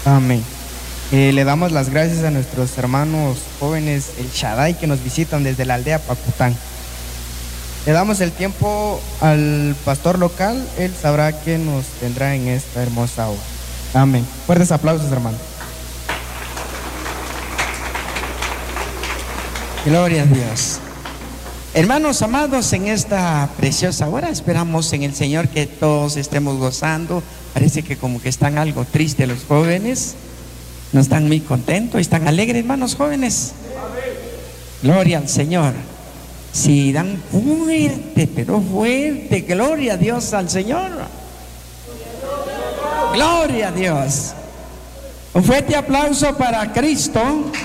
Amén. Le damos las gracias a nuestros hermanos jóvenes El Shaddai que nos visitan desde la aldea Pacután. Le damos el tiempo al pastor local, él sabrá qué nos tendrá en esta hermosa hora. Amén. Fuertes aplausos, hermanos. Gloria a Dios. Hermanos amados, en esta preciosa hora esperamos en el Señor que todos estemos gozando. Parece que como que están algo tristes los jóvenes. No están muy contentos, están alegres, hermanos jóvenes. Gloria al Señor. Si dan fuerte, pero fuerte, gloria a Dios al Señor. Gloria a Dios. Un fuerte aplauso para Cristo.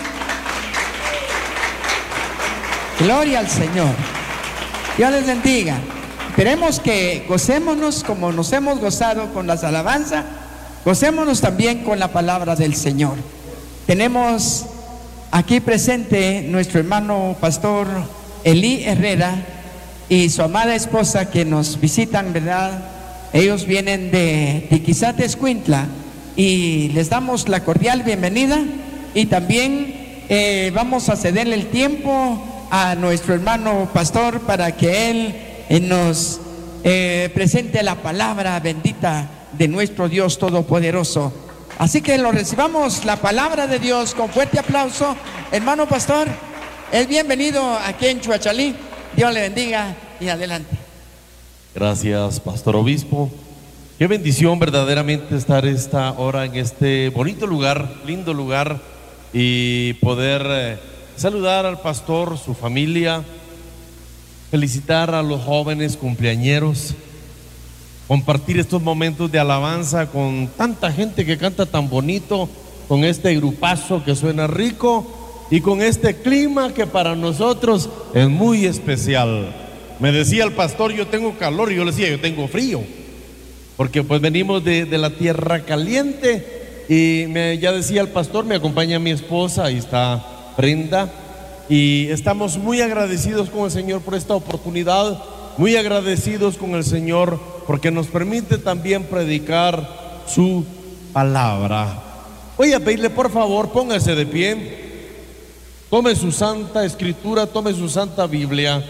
Gloria al Señor. Dios les bendiga. Queremos que gocémonos como nos hemos gozado con las alabanzas. Gocémonos también con la palabra del Señor. Tenemos aquí presente nuestro hermano pastor Elí Herrera y su amada esposa que nos visitan, ¿verdad? Ellos vienen de Tiquizatescuintla y les damos la cordial bienvenida. Y también vamos a cederle el tiempo a nuestro hermano pastor para que él nos presente la palabra bendita de nuestro Dios Todopoderoso. Así que lo recibamos la palabra de Dios con fuerte aplauso. Hermano pastor, es bienvenido aquí en Chuachalí. Dios le bendiga y adelante. Gracias, pastor obispo. Qué bendición verdaderamente estar esta hora en este bonito lugar, lindo lugar, y poder saludar al pastor, su familia, felicitar a los jóvenes cumpleañeros, compartir estos momentos de alabanza con tanta gente que canta tan bonito, con este grupazo que suena rico y con este clima que para nosotros es muy especial. Me decía el pastor, yo tengo calor, y yo le decía, yo tengo frío, porque pues venimos de la tierra caliente. Y ya decía el pastor, me acompaña mi esposa, ahí está Brenda, y estamos muy agradecidos con el Señor por esta oportunidad, muy agradecidos con el Señor porque nos permite también predicar su palabra. Voy a pedirle, por favor, póngase de pie, tome su santa escritura, tome su santa Biblia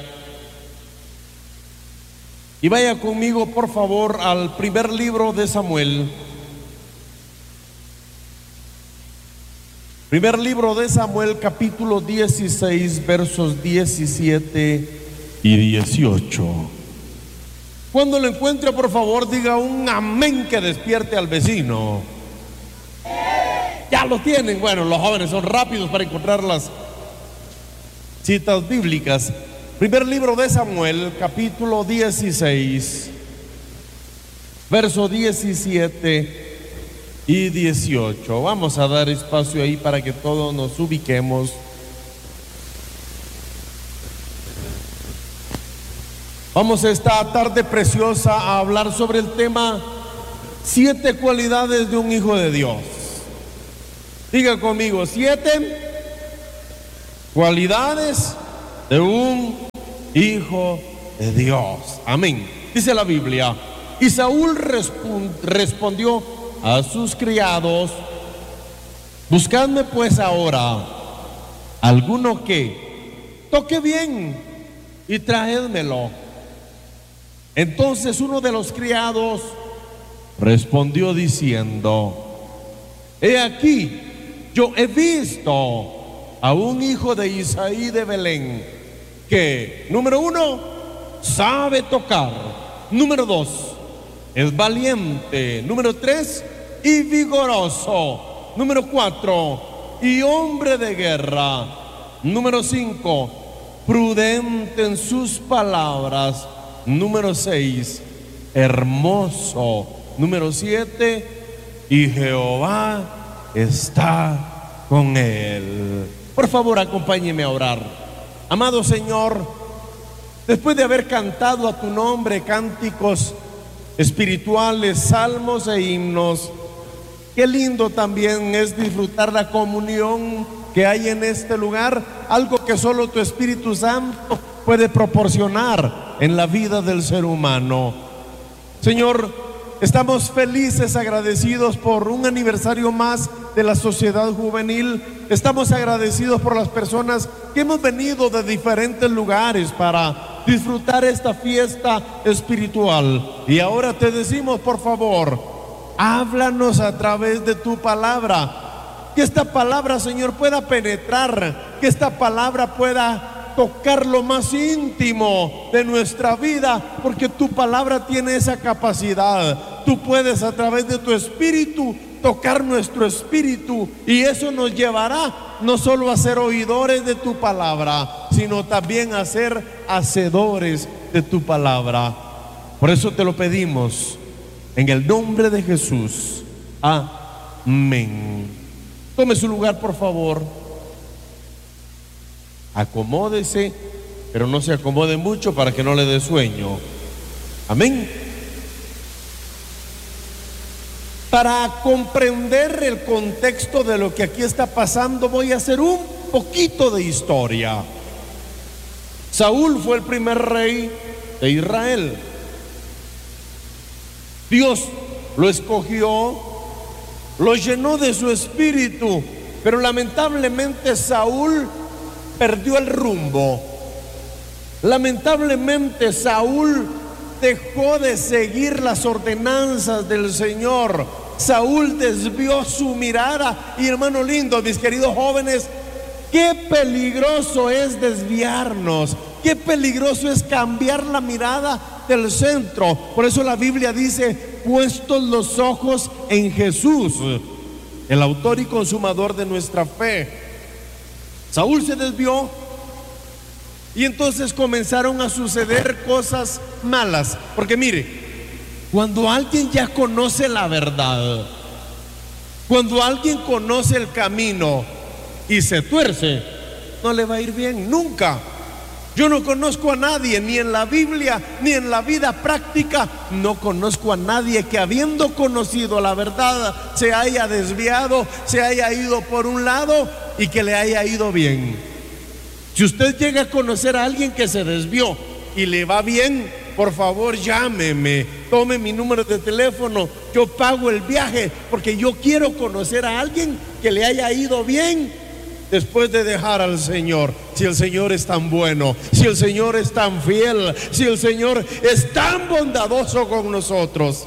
y vaya conmigo, por favor, al primer libro de Samuel. Primer libro de Samuel, capítulo 16, versos 17 y 18. Cuando lo encuentre, por favor, diga un amén que despierte al vecino. Ya lo tienen. Bueno, los jóvenes son rápidos para encontrar las citas bíblicas. Primer libro de Samuel, capítulo 16, verso 17 y 18. Vamos a dar espacio ahí para que todos nos ubiquemos. Vamos esta tarde preciosa a hablar sobre el tema 7 cualidades de un hijo de Dios. Diga conmigo, 7 cualidades de un hijo de Dios. Amén. Dice la Biblia, y Saúl respondió a sus criados: buscadme pues ahora alguno que toque bien y traédmelo. Entonces uno de los criados respondió diciendo: he aquí, yo he visto a un hijo de Isaí de Belén que, número 1, sabe tocar, número 2, es valiente, número 3, y vigoroso, número 4, y hombre de guerra, número 5, prudente en sus palabras, número 6, hermoso, número 7, y Jehová está con él. Por favor, acompáñeme a orar. Amado Señor, después de haber cantado a tu nombre cánticos espirituales, salmos e himnos, qué lindo también es disfrutar la comunión que hay en este lugar, algo que solo tu Espíritu Santo puede proporcionar en la vida del ser humano. Señor, Estamos felices, agradecidos por un aniversario más de la Sociedad Juvenil. Estamos agradecidos por las personas que hemos venido de diferentes lugares para disfrutar esta fiesta espiritual. Y ahora te decimos, por favor, háblanos a través de tu palabra. Que esta palabra, Señor, pueda penetrar, que esta palabra pueda tocar lo más íntimo de nuestra vida, porque tu palabra tiene esa capacidad. Tú puedes a través de tu espíritu tocar nuestro espíritu, y eso nos llevará no solo a ser oidores de tu palabra, sino también a ser hacedores de tu palabra. Por eso te lo pedimos en el nombre de Jesús. Amén. Tome su lugar, por favor. Acomódese, pero no se acomode mucho para que no le dé sueño. Amén. Para comprender el contexto de lo que aquí está pasando, voy a hacer un poquito de historia. Saúl fue el primer rey de Israel. Dios lo escogió, lo llenó de su espíritu, pero lamentablemente Saúl perdió el rumbo. Lamentablemente Saúl dejó de seguir las ordenanzas del Señor. Saúl desvió su mirada. Y hermano lindo, mis queridos jóvenes, qué peligroso es desviarnos, qué peligroso es cambiar la mirada del centro. Por eso la Biblia dice: puestos los ojos en Jesús, el autor y consumador de nuestra fe. Saúl se desvió, y entonces comenzaron a suceder cosas malas. Porque mire, cuando alguien ya conoce la verdad, cuando alguien conoce el camino y se tuerce, no le va a ir bien nunca. Yo no conozco a nadie, ni en la Biblia, ni en la vida práctica, no conozco a nadie que, habiendo conocido la verdad, se haya desviado, se haya ido por un lado y que le haya ido bien. Si usted llega a conocer a alguien que se desvió y le va bien, por favor llámeme, tome mi número de teléfono, yo pago el viaje, porque yo quiero conocer a alguien que le haya ido bien después de dejar al Señor. Si el Señor es tan bueno, si el Señor es tan fiel, si el Señor es tan bondadoso con nosotros.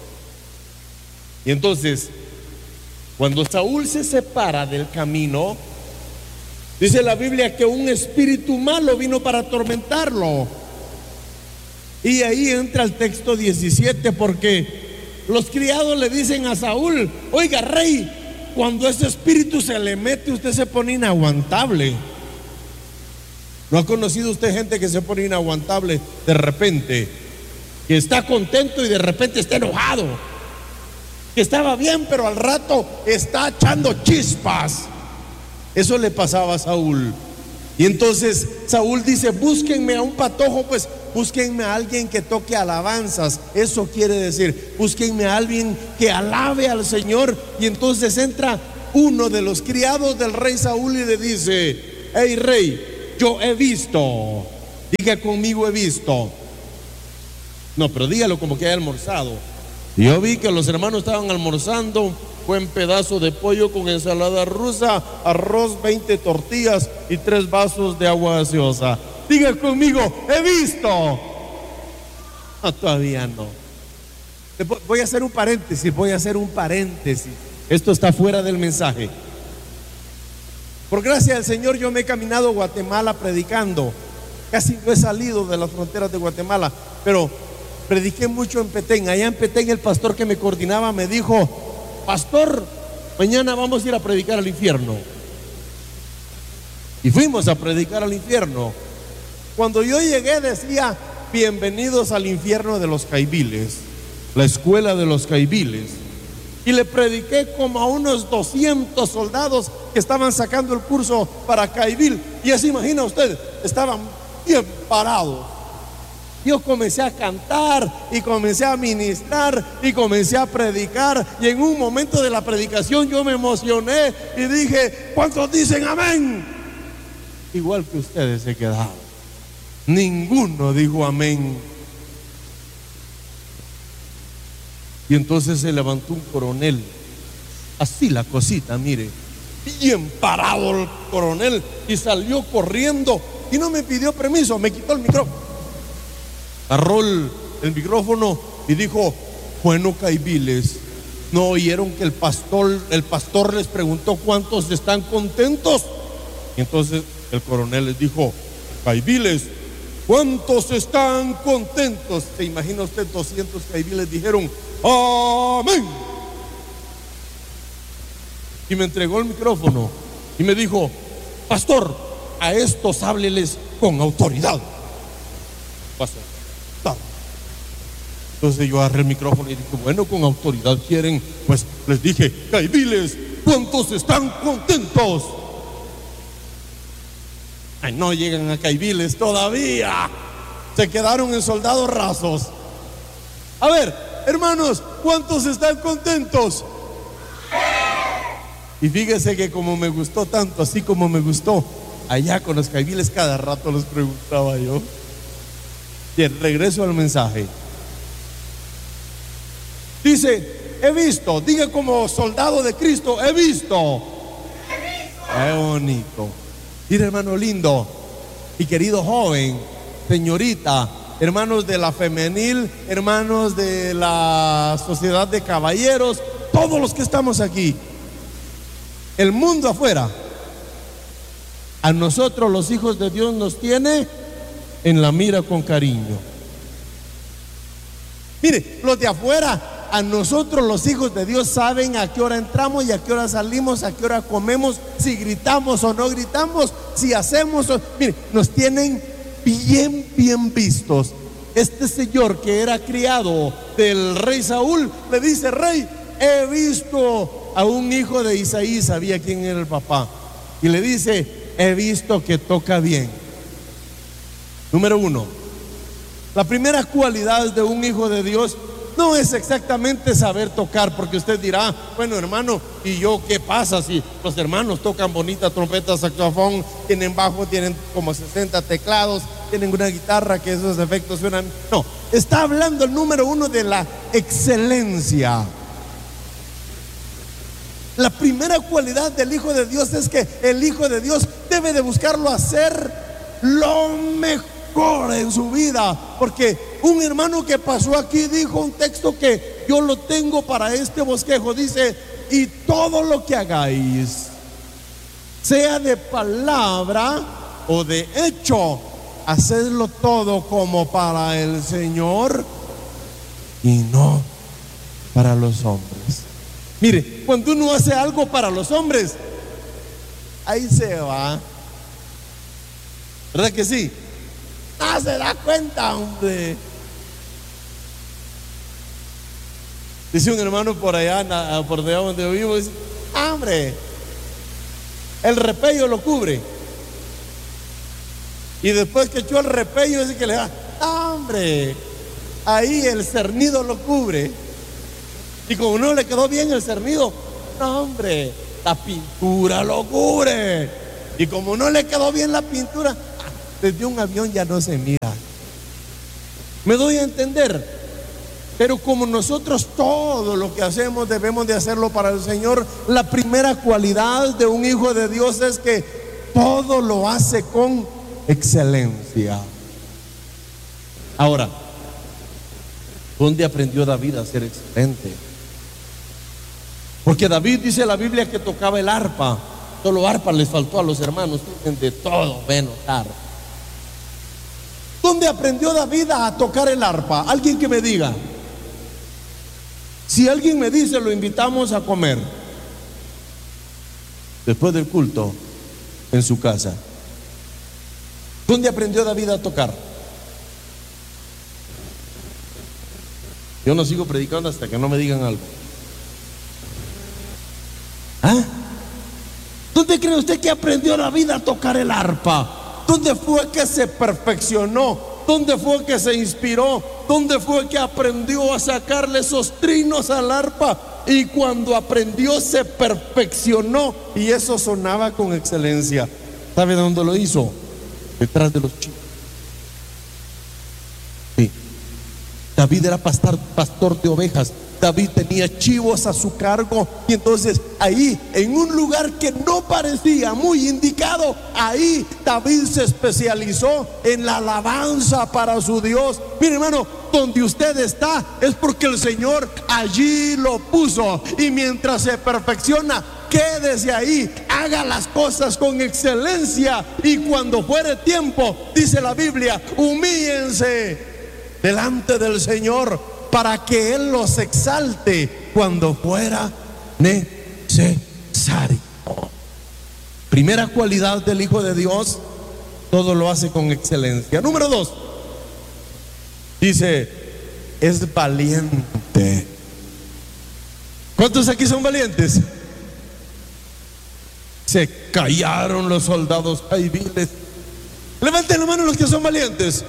Y entonces, cuando Saúl se separa del camino, dice la Biblia que un espíritu malo vino para atormentarlo. Y ahí entra el texto 17, porque los criados le dicen a Saúl: oiga, rey, cuando ese espíritu se le mete, usted se pone inaguantable. ¿No ha conocido usted gente que se pone inaguantable de repente? Que está contento y de repente está enojado. Que estaba bien, pero al rato está echando chispas. Eso le pasaba a Saúl. Y entonces Saúl dice: búsquenme a un patojo, pues búsquenme a alguien que toque alabanzas. Eso quiere decir, búsquenme a alguien que alabe al Señor. Y entonces entra uno de los criados del rey Saúl y le dice: hey rey, yo he visto. Diga conmigo: he visto. No, pero dígalo como que haya almorzado. Yo vi que los hermanos estaban almorzando buen pedazo de pollo con ensalada rusa, arroz, 20 tortillas y 3 vasos de agua gaseosa. Diga conmigo: he visto. No, todavía no. Voy a hacer un paréntesis. Esto está fuera del mensaje. Por gracia del Señor, yo me he caminado a Guatemala predicando. Casi no he salido de las fronteras de Guatemala, pero prediqué mucho en Petén. Allá en Petén, el pastor que me coordinaba me dijo: pastor, mañana vamos a ir a predicar al infierno. Y fuimos a predicar al infierno. Cuando yo llegué decía: bienvenidos al infierno de los Caibiles, la escuela de los Caibiles. Y le prediqué como a unos 200 soldados que estaban sacando el curso para Caibil. Y así, imagina usted, estaban bien parados. Yo comencé a cantar y comencé a ministrar y comencé a predicar, y en un momento de la predicación yo me emocioné y dije: ¿cuántos dicen amén? Igual que ustedes se quedaron. Ninguno dijo amén. Y entonces se levantó un coronel, así la cosita, mire, bien parado el coronel, y salió corriendo y no me pidió permiso, me quitó el micrófono. Agarró el micrófono y dijo: bueno, caibiles, ¿no oyeron que el pastor les preguntó cuántos están contentos? Y entonces el coronel les dijo: caibiles, ¿cuántos están contentos? ¿Se imagina usted? 200 caibiles dijeron: amén. Y me entregó el micrófono y me dijo: pastor, a estos hábleles con autoridad. Pastor. Entonces yo agarré el micrófono y dije: bueno, con autoridad quieren. Pues les dije: caibiles, ¿cuántos están contentos? Ay, no llegan a caibiles todavía. Se quedaron en soldados rasos. A ver, hermanos, ¿cuántos están contentos? Y fíjese que como me gustó tanto, así como me gustó allá con los caibiles, cada rato les preguntaba yo. Bien, regreso al mensaje. Dice: he visto, diga como soldado de Cristo, he visto. Qué bonito. Mira, hermano lindo y querido joven, señorita, hermanos de la femenil, hermanos de la sociedad de caballeros, todos los que estamos aquí, el mundo afuera, a nosotros los hijos de Dios nos tiene en la mira con cariño. Mire, los de afuera, a nosotros los hijos de Dios saben a qué hora entramos y a qué hora salimos, a qué hora comemos, si gritamos o no gritamos, si hacemos o... Mire, nos tienen bien vistos. Este señor que era criado del rey Saúl le dice: rey, he visto a un hijo de Isaí, sabía quién era el papá, y le dice: he visto que toca bien. Número uno, la primera cualidad de un hijo de Dios no es exactamente saber tocar, porque usted dirá: bueno, hermano, ¿y yo qué pasa si los hermanos tocan bonita trompeta, saxofón, tienen bajo, tienen como 60 teclados, tienen una guitarra que esos efectos suenan? No, está hablando el número uno de la excelencia. La primera cualidad del hijo de Dios es que el hijo de Dios debe de buscarlo hacer lo mejor en su vida, porque un hermano que pasó aquí dijo un texto que yo lo tengo para este bosquejo. Dice: y todo lo que hagáis, sea de palabra o de hecho, hacedlo todo como para el Señor y no para los hombres. Mire, cuando uno hace algo para los hombres, ahí se va, ¿verdad que sí? No se da cuenta, hombre. Dice un hermano por allá donde yo vivo, dice: hombre, el repello lo cubre. Y después que echó el repello, dice que le da: hombre, ahí el cernido lo cubre. Y como no le quedó bien el cernido, no, hombre, la pintura lo cubre. Y como no le quedó bien la pintura, desde un avión ya no se mira. ¿Me doy a entender? Pero como nosotros todo lo que hacemos debemos de hacerlo para el Señor, la primera cualidad de un hijo de Dios es que todo lo hace con excelencia. Ahora, ¿dónde aprendió David a ser excelente? Porque David, dice la Biblia, que tocaba el arpa. Solo arpa les faltó a los hermanos, tienen de todo menos arpa. ¿Dónde aprendió David a tocar el arpa? Alguien que me diga. Si alguien me dice, lo invitamos a comer después del culto en su casa. ¿Dónde aprendió David a tocar? Yo no sigo predicando hasta que no me digan algo. ¿Ah? ¿Dónde cree usted que aprendió David a tocar el arpa? ¿Dónde fue que se perfeccionó? ¿Dónde fue que se inspiró? ¿Dónde fue que aprendió a sacarle esos trinos al arpa? Y cuando aprendió se perfeccionó y eso sonaba con excelencia. ¿Sabe dónde lo hizo? Detrás de los chicos. Sí. David era pastor de ovejas. David tenía chivos a su cargo, y entonces ahí, en un lugar que no parecía muy indicado, ahí David se especializó en la alabanza para su Dios. Mire, hermano, donde usted está es porque el Señor allí lo puso, y mientras se perfecciona, quédese ahí, haga las cosas con excelencia, y cuando fuere tiempo, dice la Biblia, humíllense delante del Señor para que Él los exalte cuando fuera necesario. Primera cualidad del Hijo de Dios: todo lo hace con excelencia. Número 2, dice, es valiente. ¿Cuántos aquí son valientes? Se callaron los soldados jaiviles. Levanten la mano los que son valientes.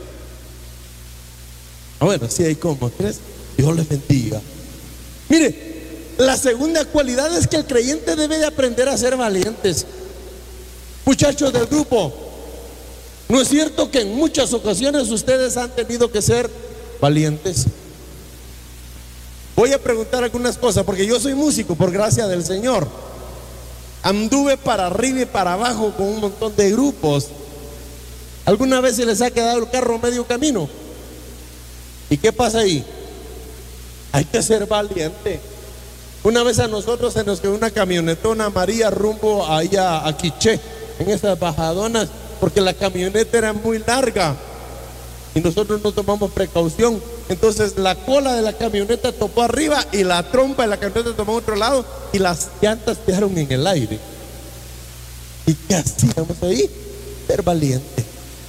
Bueno, sí hay como 3. Dios les bendiga. Mire, la segunda cualidad es que el creyente debe de aprender a ser valientes. Muchachos del grupo, ¿no es cierto que en muchas ocasiones ustedes han tenido que ser valientes? Voy a preguntar algunas cosas, porque yo soy músico, por gracia del Señor. Anduve para arriba y para abajo con un montón de grupos. ¿Alguna vez se les ha quedado el carro medio camino? ¿Y qué pasa ahí? Hay que ser valiente. Una vez a nosotros se nos quedó una camionetona María rumbo allá a Quiché, en esas bajadonas, porque la camioneta era muy larga y nosotros no tomamos precaución. Entonces la cola de la camioneta topó arriba y la trompa de la camioneta tomó a otro lado, y las llantas quedaron en el aire. ¿Y qué hacíamos ahí? Ser valiente.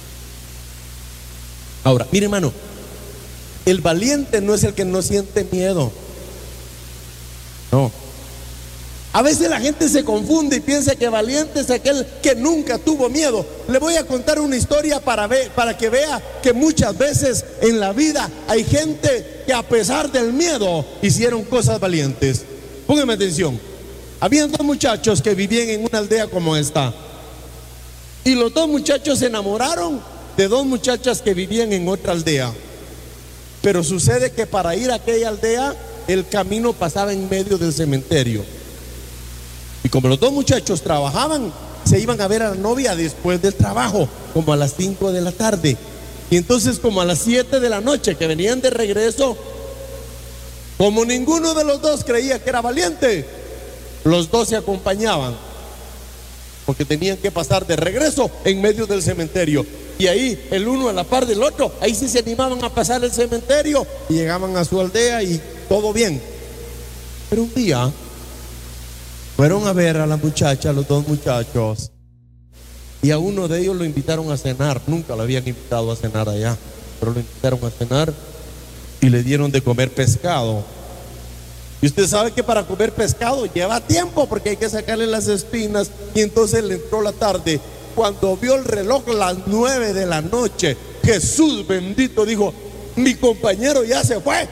Ahora, mire, hermano, el valiente no es el que no siente miedo. No. A veces la gente se confunde y piensa que valiente es aquel que nunca tuvo miedo. Le voy a contar una historia para que vea que muchas veces en la vida hay gente que, a pesar del miedo, hicieron cosas valientes. Póngame atención. Habían 2 muchachos que vivían en una aldea como esta, y los 2 muchachos se enamoraron de 2 muchachas que vivían en otra aldea. Pero sucede que para ir a aquella aldea, el camino pasaba en medio del cementerio. Y como los 2 muchachos trabajaban, se iban a ver a la novia después del trabajo, como a las 5 de la tarde. Y entonces, como a las 7 de la noche que venían de regreso, como ninguno de los 2 creía que era valiente, los 2 se acompañaban, porque tenían que pasar de regreso en medio del cementerio. Y ahí, el uno a la par del otro, ahí sí se animaban a pasar el cementerio y llegaban a su aldea y todo bien. Pero un día fueron a ver a la muchacha, los 2 muchachos, y a uno de ellos lo invitaron a cenar. Nunca lo habían invitado a cenar allá, pero lo invitaron a cenar y le dieron de comer pescado. Y usted sabe que para comer pescado lleva tiempo, porque hay que sacarle las espinas. Y entonces le entró la tarde. Cuando vio el reloj, las 9 de la noche, Jesús bendito dijo: mi compañero ya se fue.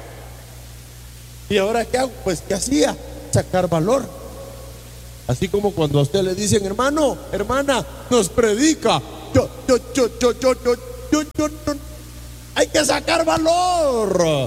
¿Y ahora qué hago? Pues ¿qué hacía? Sacar valor. Así como cuando a usted le dicen: hermano, hermana, nos predica. Hay que sacar valor.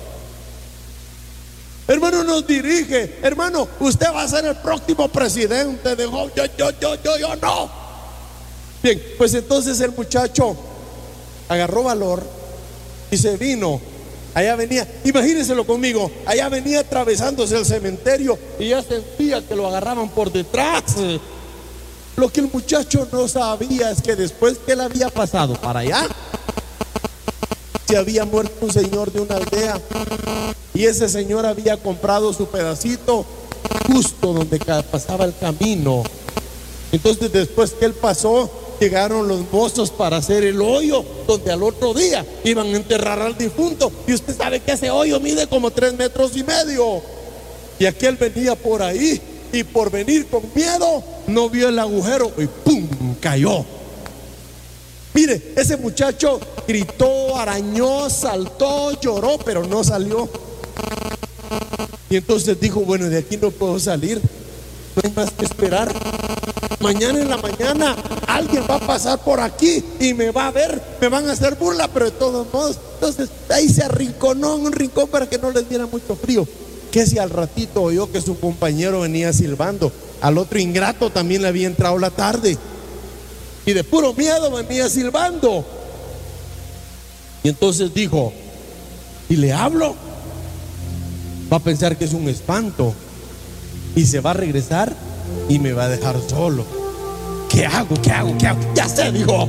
Hermano, nos dirige. Hermano, usted va a ser el próximo presidente. Dijo: yo no. Bien, pues entonces el muchacho agarró valor y se vino. Allá venía, imagínenselo conmigo, allá venía atravesándose el cementerio y ya sentía que lo agarraban por detrás. Lo que el muchacho no sabía es que después que él había pasado para allá, se había muerto un señor de una aldea, y ese señor había comprado su pedacito justo donde pasaba el camino. Entonces, después que él pasó, llegaron los mozos para hacer el hoyo donde al otro día iban a enterrar al difunto. Y usted sabe que ese hoyo mide como 3,5 metros. Y aquel venía por ahí, y por venir con miedo no vio el agujero y ¡pum!, cayó. Mire, ese muchacho gritó, arañó, saltó, lloró, pero no salió. Y entonces dijo: bueno, de aquí no puedo salir. no hay más que esperar. Mañana en la mañana alguien va a pasar por aquí y me va a ver, me van a hacer burla, pero de todos modos, entonces ahí se arrinconó en un rincón para que no les diera mucho frío. Que si al ratito oyó que su compañero venía silbando, al otro ingrato también le había entrado la tarde y de puro miedo venía silbando. Y entonces dijo, si le hablo, va a pensar que es un espanto y se va a regresar y me va a dejar solo. ¿Qué hago? ¿Qué hago? ¿Qué hago? Ya sé, dijo.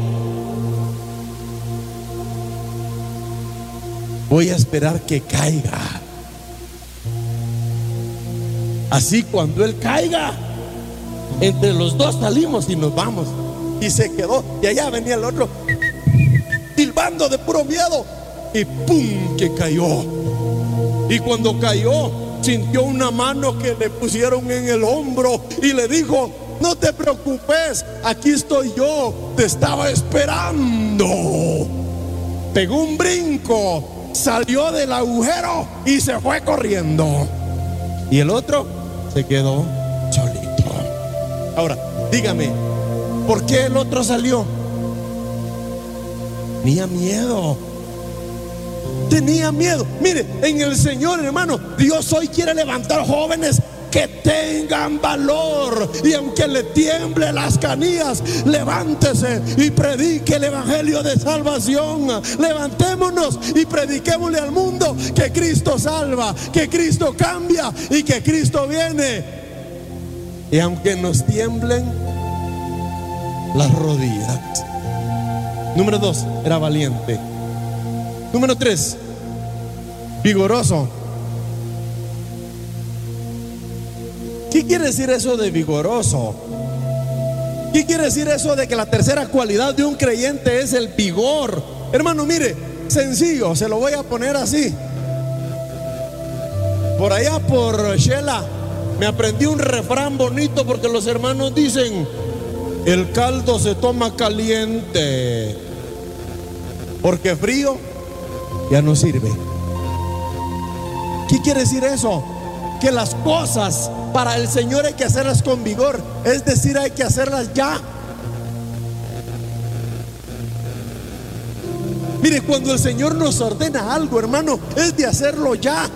Voy a esperar que caiga. Así cuando él caiga, entre los dos salimos y nos vamos. Y se quedó. Y allá venía el otro silbando de puro miedo. Y ¡pum! Que cayó. Y cuando cayó, sintió una mano que le pusieron en el hombro y le dijo: no te preocupes, aquí estoy yo, te estaba esperando. Pegó un brinco, salió del agujero y se fue corriendo. Y el otro se quedó solito. Ahora, dígame, ¿por qué el otro salió? Tenía miedo. Tenía miedo. Mire, en el Señor, hermano, Dios hoy quiere levantar jóvenes que tengan valor. Y aunque le tiemble las canillas, levántese y predique el evangelio de salvación. Levantémonos y prediquémosle al mundo que Cristo salva, que Cristo cambia y que Cristo viene. Y aunque nos tiemblen las rodillas. Número 2, era valiente. Número 3, vigoroso. ¿Qué quiere decir eso de vigoroso? ¿Qué quiere decir eso de que la tercera cualidad de un creyente es el vigor? Hermano, mire, sencillo, se lo voy a poner así. Por allá por Shela me aprendí un refrán bonito, porque los hermanos dicen: el caldo se toma caliente, porque frío ya no sirve. ¿Qué quiere decir eso? Que las cosas para el Señor hay que hacerlas con vigor, es decir, hay que hacerlas ya. Mire, cuando el Señor nos ordena algo, hermano, es de hacerlo ya.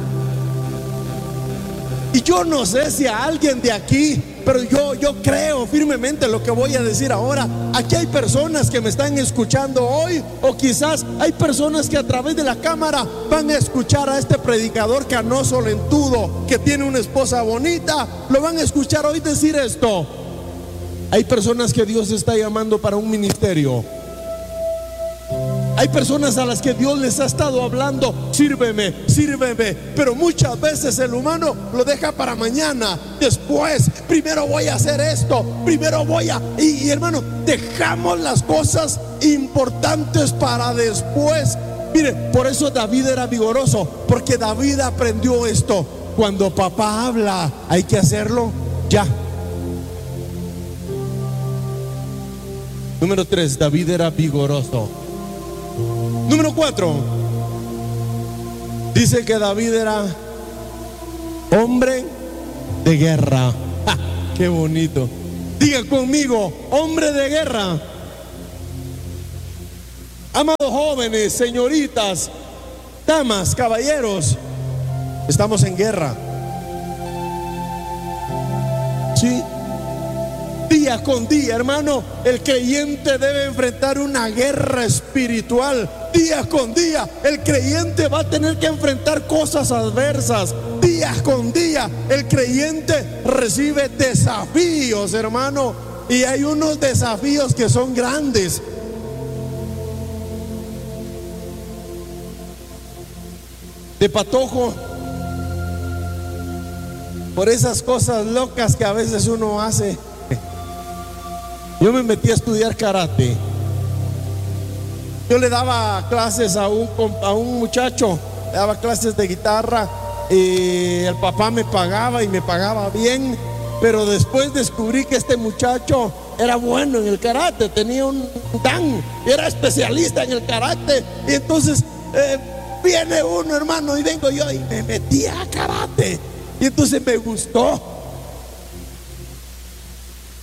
Y yo no sé si a alguien de aquí, pero yo creo firmemente lo que voy a decir ahora. Aquí hay personas que me están escuchando hoy, o quizás hay personas que a través de la cámara van a escuchar a este predicador canoso, lentudo, que tiene una esposa bonita. Lo van a escuchar hoy decir esto. Hay personas que Dios está llamando para un ministerio. Hay personas a las que Dios les ha estado hablando: sírveme, sírveme. Pero muchas veces el humano lo deja para mañana. Después, primero voy a hacer esto, primero voy a... Y hermano, dejamos las cosas importantes para después. Mire, por eso David era vigoroso, porque David aprendió esto: cuando papá habla, hay que hacerlo ya. Número 3, David era vigoroso. Número 4, dice que David era hombre de guerra. ¡Ja! ¡Qué bonito! Diga conmigo: hombre de guerra. Amados jóvenes, señoritas, damas, caballeros, estamos en guerra. Sí. Día con día, hermano, el creyente debe enfrentar una guerra espiritual. Día con día, el creyente va a tener que enfrentar cosas adversas. Día con día, el creyente recibe desafíos, hermano. Y hay unos desafíos que son grandes. De patojo, por esas cosas locas que a veces uno hace, yo me metí a estudiar karate. Yo le daba clases a un muchacho, le daba clases de guitarra, y el papá me pagaba, y me pagaba bien. Pero después descubrí que este muchacho era bueno en el karate, tenía un dan, era especialista en el karate. Y entonces viene uno, hermano, y vengo yo y me metí a karate. Y entonces me gustó.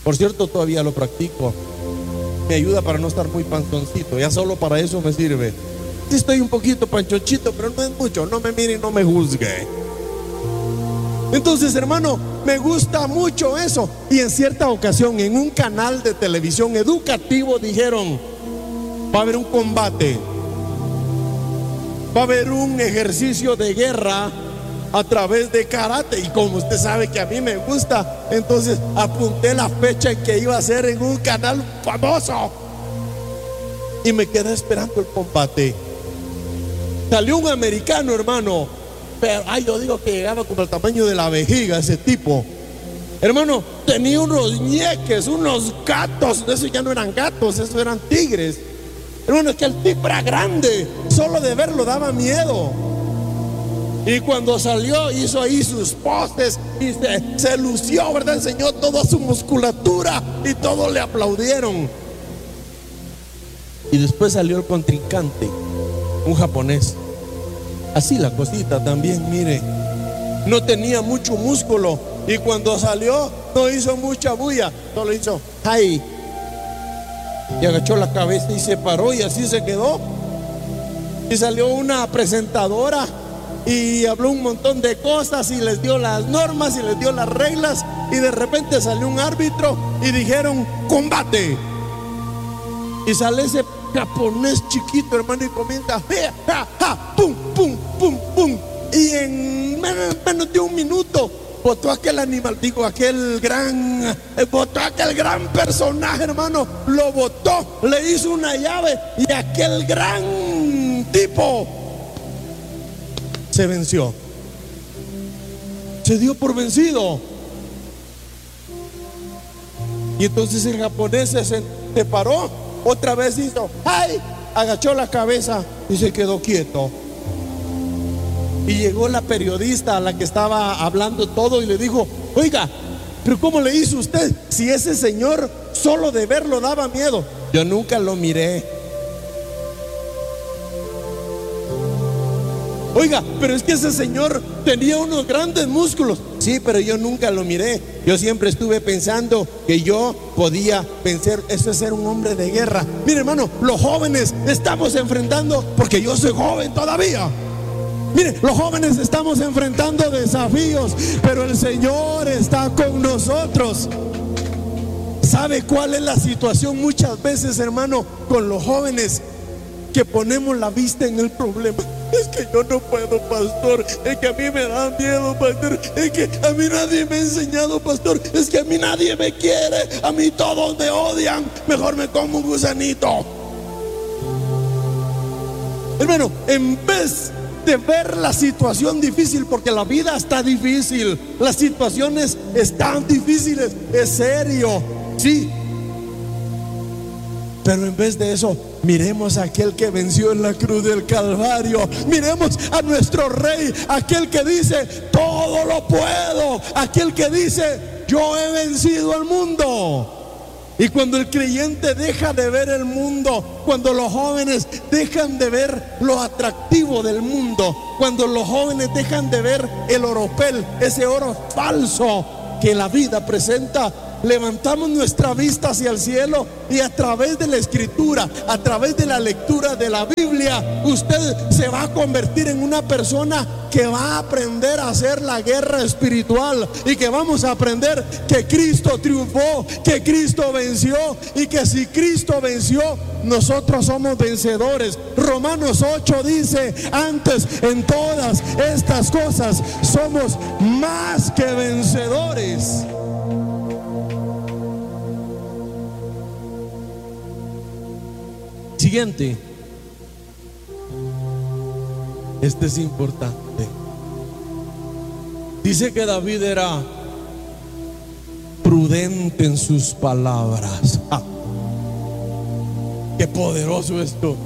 Por cierto, todavía lo practico. Me ayuda para no estar muy panzoncito. Ya solo para eso me sirve. Sí estoy un poquito panchochito, pero no es mucho. No me mire y no me juzgue. Entonces, hermano, me gusta mucho eso. Y en cierta ocasión, en un canal de televisión educativo, dijeron: va a haber un combate, va a haber un ejercicio de guerra a través de karate. Y como usted sabe que a mí me gusta, entonces apunté la fecha en que iba a ser en un canal famoso y me quedé esperando el combate. Salió un americano, hermano, pero yo digo que llegaba como el tamaño de la vejiga ese tipo. Hermano, tenía unos ñeques, unos gatos. Esos ya no eran gatos, esos eran tigres. Hermano, es que el tipo era grande, solo de verlo daba miedo. Y cuando salió, hizo ahí sus poses y se lució, ¿verdad? Enseñó toda su musculatura y todos le aplaudieron. Y después salió el contrincante, un japonés. Así la cosita también, mire. No tenía mucho músculo. Y cuando salió, no hizo mucha bulla, solo hizo ¡ay! Y agachó la cabeza y se paró y así se quedó. Y salió una presentadora y habló un montón de cosas y les dio las normas y les dio las reglas. Y de repente salió un árbitro y dijeron: ¡combate! Y sale ese japonés chiquito, hermano, y comienza ¡ja, ja! ¡Pum, pum, pum, pum! Y en menos de un minuto botó aquel animal, botó aquel gran personaje, hermano. Lo botó, le hizo una llave y aquel gran tipo se venció. Se dio por vencido. Y entonces el japonés se paró, otra vez hizo ¡ay! Agachó la cabeza y se quedó quieto. Y llegó la periodista a la que estaba hablando todo y le dijo: oiga, pero ¿cómo le hizo usted si ese señor solo de verlo daba miedo? Yo nunca lo miré. Oiga, pero es que ese señor tenía unos grandes músculos. Sí, pero yo nunca lo miré. Yo siempre estuve pensando que yo podía vencer. Eso es ser un hombre de guerra. Mire, hermano, los jóvenes estamos enfrentando, porque yo soy joven todavía. Mire, los jóvenes estamos enfrentando desafíos, pero el Señor está con nosotros. ¿Sabe cuál es la situación muchas veces, hermano, con los jóvenes? Que ponemos la vista en el problema. Es que yo no puedo, pastor. Es que a mí me da miedo, pastor. Es que a mí nadie me ha enseñado, pastor. Es que a mí nadie me quiere. A mí todos me odian. Mejor me como un gusanito. Hermano, en vez de ver la situación difícil, porque la vida está difícil, las situaciones están difíciles, es serio, sí, pero en vez de eso, miremos a aquel que venció en la cruz del Calvario. Miremos a nuestro Rey, aquel que dice: todo lo puedo, aquel que dice: yo he vencido al mundo. Y cuando el creyente deja de ver el mundo, cuando los jóvenes dejan de ver lo atractivo del mundo, cuando los jóvenes dejan de ver el oropel, ese oro falso que la vida presenta, levantamos nuestra vista hacia el cielo y a través de la escritura, a través de la lectura de la Biblia, usted se va a convertir en una persona que va a aprender a hacer la guerra espiritual y que vamos a aprender que Cristo triunfó, que Cristo venció y que si Cristo venció, nosotros somos vencedores. Romanos 8 dice: antes en todas estas cosas somos más que vencedores. Siguiente. Este es importante. Dice que David era prudente en sus palabras. ¡Ah! Qué poderoso esto.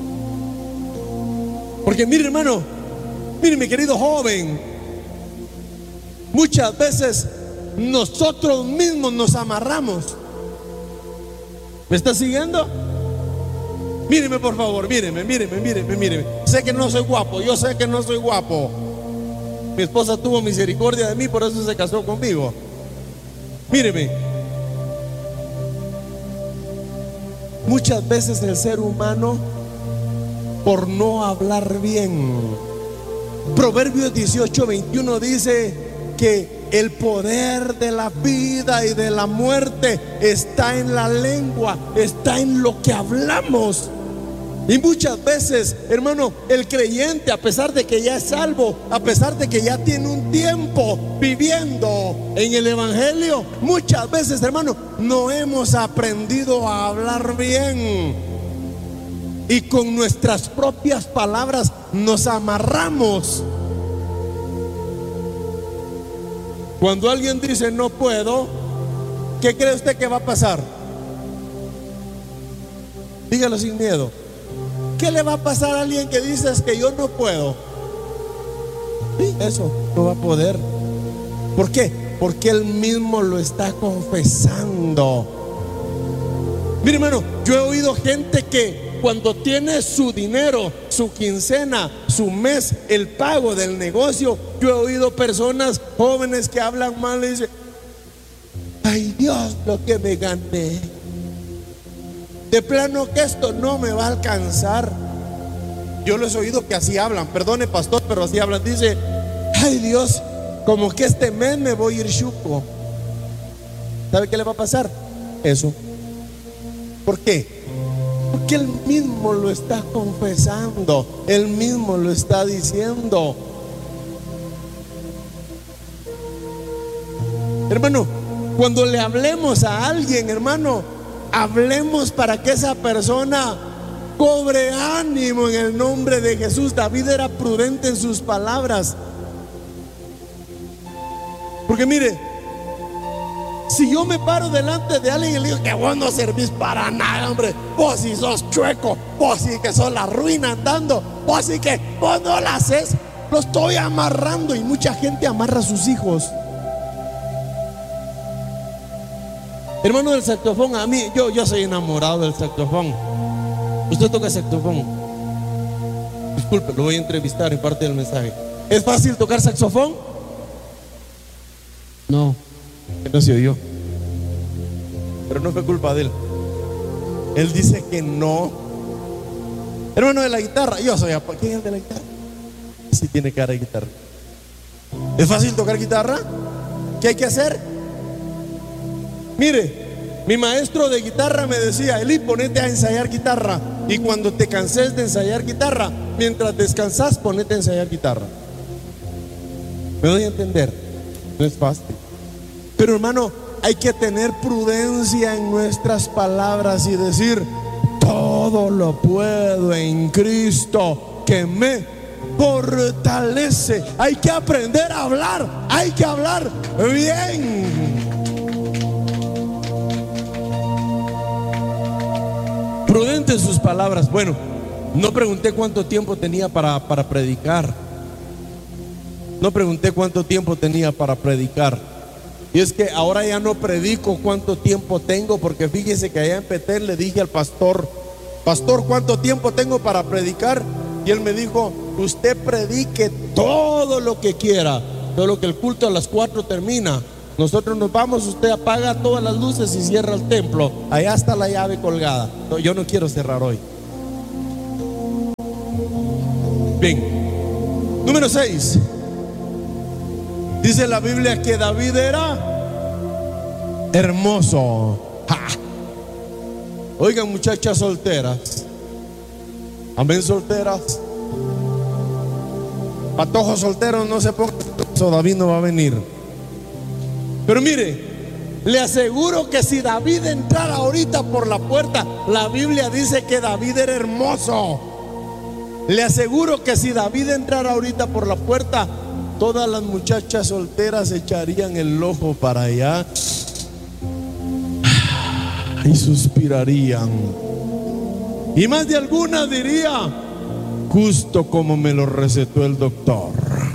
Porque mire, hermano, mire, mi querido joven, muchas veces nosotros mismos nos amarramos. ¿Me está siguiendo? Míreme, por favor, míreme. Sé que no soy guapo, yo sé que no soy guapo. Mi esposa tuvo misericordia de mí, por eso se casó conmigo. Míreme. muchas veces el ser humano, por no hablar bien. Proverbios 18:21 dice que el poder de la vida y de la muerte está en la lengua, está en lo que hablamos. Y muchas veces, hermano, el creyente, a pesar de que ya es salvo, a pesar de que ya tiene un tiempo viviendo en el evangelio, muchas veces, hermano, no hemos aprendido a hablar bien. Y con nuestras propias palabras nos amarramos. Cuando alguien dice no puedo, ¿qué cree usted que va a pasar? Dígalo sin miedo. ¿Qué le va a pasar a alguien que dice es que yo no puedo? Sí, eso, no va a poder. ¿Por qué? Porque él mismo lo está confesando. Mire, hermano, yo he oído gente que cuando tiene su dinero, su quincena, su mes, el pago del negocio, yo he oído personas jóvenes que hablan mal y dicen: ay Dios, lo que me gané, de plano que esto no me va a alcanzar. Yo les he oído que así hablan, perdone pastor, pero así hablan. Dice: ay Dios, como que este mes me voy a ir chuco. ¿Sabe qué le va a pasar? Eso. ¿Por qué? Porque él mismo lo está confesando, él mismo lo está diciendo. Hermano, cuando le hablemos a alguien, hermano, hablemos para que esa persona cobre ánimo en el nombre de Jesús. David era prudente en sus palabras. Porque mire, si yo me paro delante de alguien y le digo que vos no servís para nada, hombre, vos sí sos chueco, vos sí que sos la ruina andando, vos sí que vos no la haces, lo estoy amarrando. Y mucha gente amarra a sus hijos. Hermano del saxofón, a mí, yo soy enamorado del saxofón. Usted toca saxofón. Disculpe, lo voy a entrevistar en parte del mensaje. ¿Es fácil tocar saxofón? No. No se oyó. Pero no fue culpa de él. Él dice que no. Hermano de la guitarra, yo soy. ¿Quién es el de la guitarra? Sí tiene cara de guitarra. ¿Es fácil tocar guitarra? ¿Qué hay que hacer? Mire, mi maestro de guitarra me decía: Eli, ponete a ensayar guitarra. Y cuando te canses de ensayar guitarra, mientras descansas, ponete a ensayar guitarra. ¿Me doy a entender? No es fácil. Pero hermano, hay que tener prudencia en nuestras palabras y decir: todo lo puedo en Cristo que me fortalece. Hay que aprender a hablar, hay que hablar bien. Prudente en sus palabras. Bueno, no pregunté cuánto tiempo tenía para predicar. No pregunté cuánto tiempo tenía para predicar. Y es que ahora ya no predico cuánto tiempo tengo, porque fíjese que allá en Petén le dije al pastor: pastor, ¿cuánto tiempo tengo para predicar? Y él me dijo: usted predique todo lo que quiera, solo que el culto a las 4 termina. Nosotros nos vamos, usted apaga todas las luces y cierra el templo. Allá está la llave colgada. No, yo no quiero cerrar hoy. Bien. Número 6. Dice la Biblia que David era hermoso. ¡Ja! Oigan, muchachas solteras. Amén, solteras. Patojos solteros, no se pongan. David no va a venir. Pero mire, le aseguro que si David entrara ahorita por la puerta, la Biblia dice que David era hermoso. Le aseguro que si David entrara ahorita por la puerta, todas las muchachas solteras echarían el ojo para allá y suspirarían. Y más de alguna diría: justo como me lo recetó el doctor.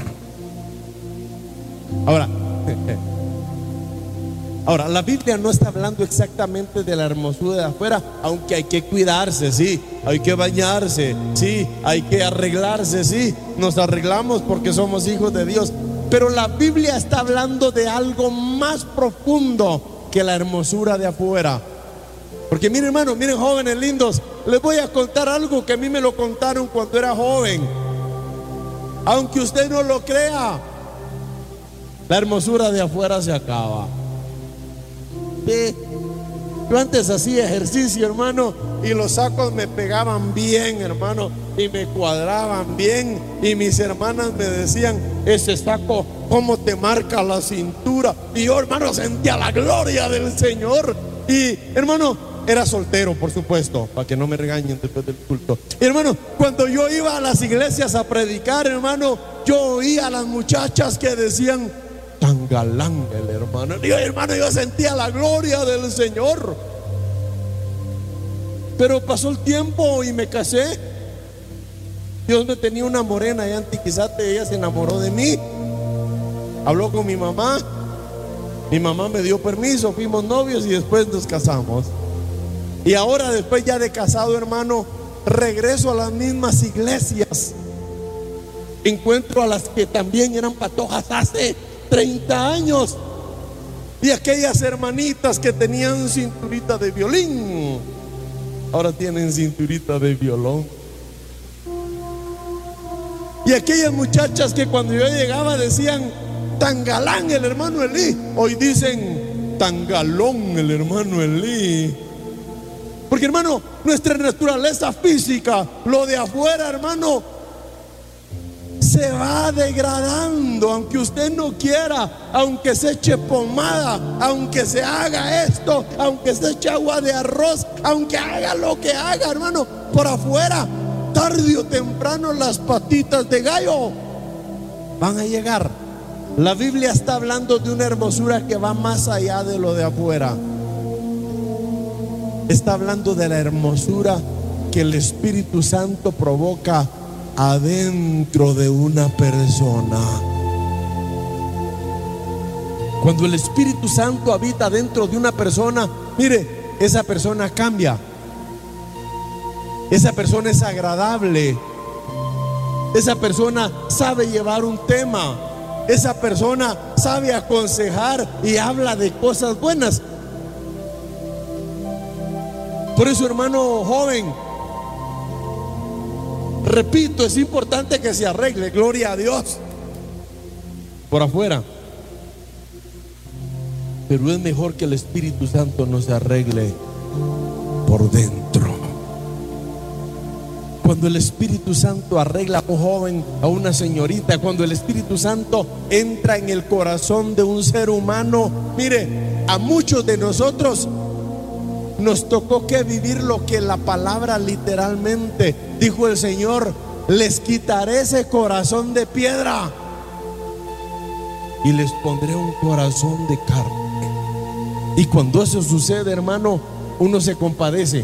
Ahora, la Biblia no está hablando exactamente de la hermosura de afuera, aunque hay que cuidarse, sí, hay que bañarse, sí, hay que arreglarse, sí, nos arreglamos porque somos hijos de Dios. Pero la Biblia está hablando de algo más profundo que la hermosura de afuera. Porque miren, hermano, miren, jóvenes lindos, les voy a contar algo que a mí me lo contaron cuando era joven. Aunque usted no lo crea, la hermosura de afuera se acaba. Sí. Yo antes hacía ejercicio, hermano, y los sacos me pegaban bien, hermano, y me cuadraban bien, y mis hermanas me decían: ese saco, ¿cómo te marca la cintura? Y yo, hermano, sentía la gloria del Señor. Y, hermano, era soltero, por supuesto, para que no me regañen después del culto. Y, hermano, cuando yo iba a las iglesias a predicar, hermano, yo oía a las muchachas que decían: tan galán el hermano. Y yo, hermano, yo sentía la gloria del Señor. Pero pasó el tiempo y me casé. Dios me tenía una morena allá en Tiquizate, ella se enamoró de mí. Habló con mi mamá. Mi mamá me dio permiso, fuimos novios y después nos casamos. Y ahora, después ya de casado, hermano, regreso a las mismas iglesias. Encuentro a las que también eran patojas hace 30 años. Y aquellas hermanitas que tenían cinturita de violín, ahora tienen cinturita de violón. Y aquellas muchachas que cuando yo llegaba decían: tan galán el hermano Elí, hoy dicen: tan galón el hermano Elí. Porque, hermano, nuestra naturaleza física, lo de afuera, hermano, se va degradando, aunque usted no quiera, aunque se eche pomada, aunque se haga esto, aunque se eche agua de arroz, aunque haga lo que haga, hermano, por afuera, tarde o temprano las patitas de gallo van a llegar. La Biblia está hablando de una hermosura que va más allá de lo de afuera. Está hablando de la hermosura que el Espíritu Santo provoca adentro de una persona. Cuando el Espíritu Santo habita dentro de una persona, mire, esa persona cambia. Esa persona es agradable. Esa persona sabe llevar un tema. Esa persona sabe aconsejar y habla de cosas buenas. Por eso, hermano joven, repito, es importante que se arregle, gloria a Dios, por afuera. Pero es mejor que el Espíritu Santo no se arregle por dentro. Cuando el Espíritu Santo arregla a un joven, a una señorita, cuando el Espíritu Santo entra en el corazón de un ser humano, mire, a muchos de nosotros nos tocó que vivir lo que la palabra literalmente dijo el Señor: les quitaré ese corazón de piedra y les pondré un corazón de carne. Y cuando eso sucede, hermano, uno se compadece.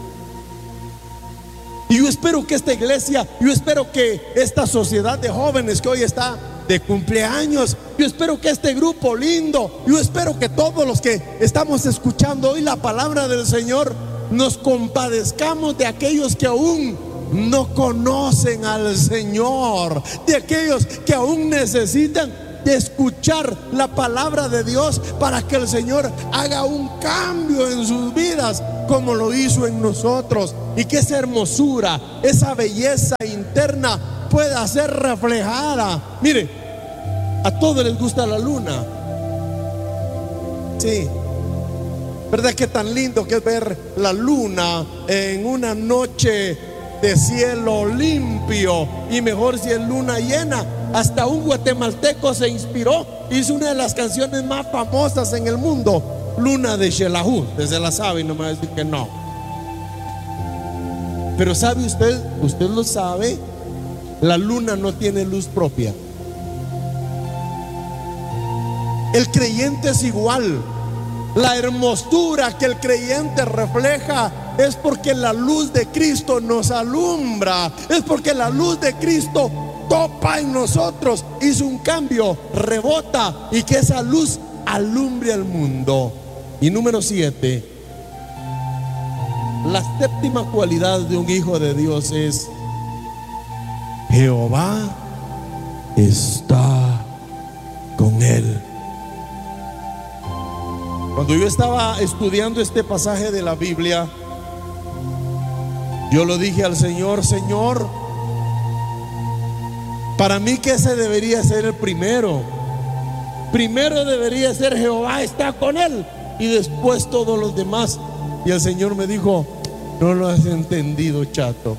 Y yo espero que esta iglesia, yo espero que esta sociedad de jóvenes que hoy está de cumpleaños, yo espero que este grupo lindo, yo espero que todos los que estamos escuchando hoy la palabra del Señor, nos compadezcamos de aquellos que aún no conocen al Señor, de aquellos que aún necesitan de escuchar la palabra de Dios para que el Señor haga un cambio en sus vidas como lo hizo en nosotros, y que esa hermosura, esa belleza interna pueda ser reflejada. Mire, a todos les gusta la luna. Sí, ¿verdad que tan lindo que es ver la luna en una noche de cielo limpio? Y mejor si es luna llena. Hasta un guatemalteco se inspiró, hizo una de las canciones más famosas en el mundo, Luna de Xelajú. Desde la sabe y no me va a decir que no. Pero sabe usted lo sabe, la luna no tiene luz propia. El creyente es igual. La hermosura que el creyente refleja es porque la luz de Cristo nos alumbra, es porque la luz de Cristo topa en nosotros, hizo un cambio, rebota, y que esa luz alumbre al mundo. Y número 7, la séptima cualidad de un hijo de Dios es: Jehová está con él. Cuando yo estaba estudiando este pasaje de la Biblia, yo lo dije al Señor: Señor, para mí que ese debería ser el primero. Primero debería ser Jehová está con él y después todos los demás. Y el Señor me dijo: no lo has entendido, chato.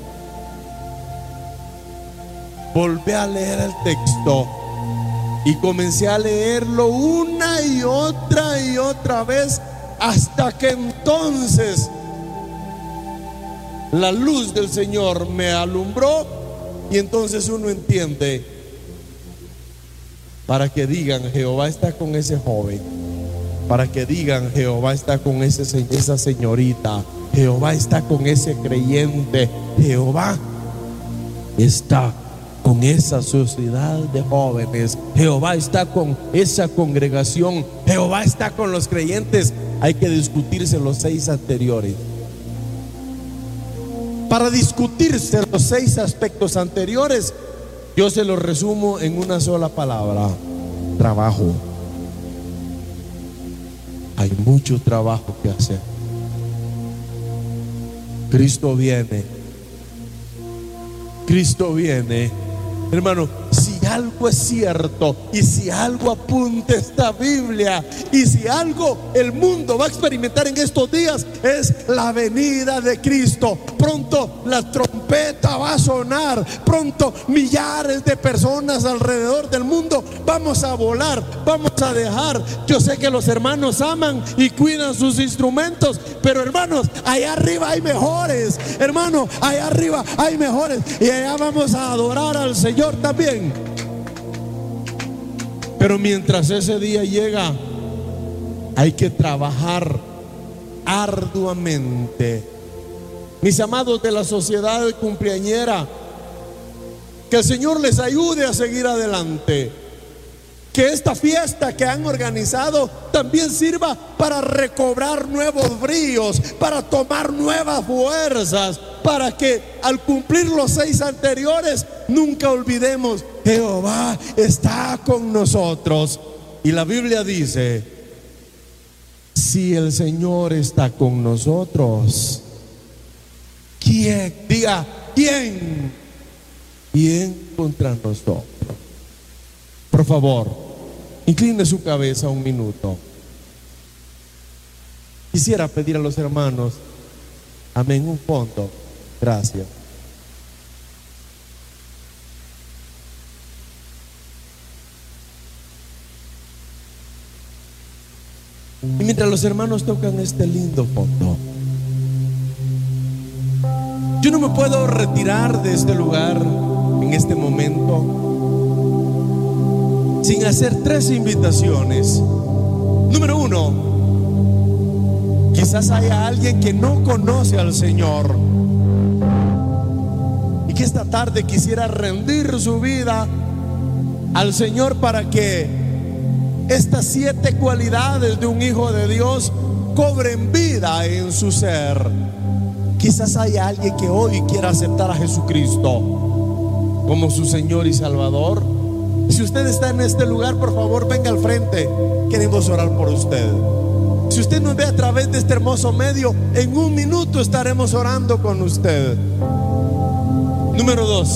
Volví a leer el texto y comencé a leerlo una y otra vez, hasta que entonces la luz del Señor me alumbró. Y entonces uno entiende, para que digan Jehová está con ese joven, para que digan Jehová está con esa señorita, Jehová está con ese creyente, Jehová está con esa sociedad de jóvenes, Jehová está con esa congregación, Jehová está con los creyentes. Hay que discutirse los 6 anteriores. Para discutirse los 6 aspectos anteriores, yo se los resumo en una sola palabra: trabajo. Hay mucho trabajo que hacer. Cristo viene. Cristo viene. Hermano, si algo es cierto y si algo apunta esta Biblia y si algo el mundo va a experimentar en estos días, es la venida de Cristo. Pronto la trompeta va a sonar, pronto millares de personas alrededor del mundo vamos a volar, vamos a dejar. Yo sé que los hermanos aman y cuidan sus instrumentos, pero hermanos, allá arriba hay mejores. Hermano, allá arriba hay mejores y allá vamos a adorar al Señor también. Pero mientras ese día llega, hay que trabajar arduamente. Mis amados de la sociedad cumpleañera, que el Señor les ayude a seguir adelante. Que esta fiesta que han organizado también sirva para recobrar nuevos bríos, para tomar nuevas fuerzas, para que al cumplir los 6 anteriores nunca olvidemos: Jehová está con nosotros. Y la Biblia dice: si el Señor está con nosotros, ¿quién? Diga, ¿quién? ¿Quién contra nosotros? Por favor, incline su cabeza un minuto. Quisiera pedir a los hermanos, amén, un fondo. Gracias. Y mientras los hermanos tocan este lindo fondo, yo no me puedo retirar de este lugar en este momento sin hacer 3 invitaciones. Número 1, quizás haya alguien que no conoce al Señor y que esta tarde quisiera rendir su vida al Señor para que estas 7 cualidades de un hijo de Dios cobren vida en su ser. Quizás haya alguien que hoy quiera aceptar a Jesucristo como su Señor y Salvador. Si usted está en este lugar, por favor, venga al frente. Queremos orar por usted. Si usted nos ve a través de este hermoso medio, en un minuto estaremos orando con usted. Número 2,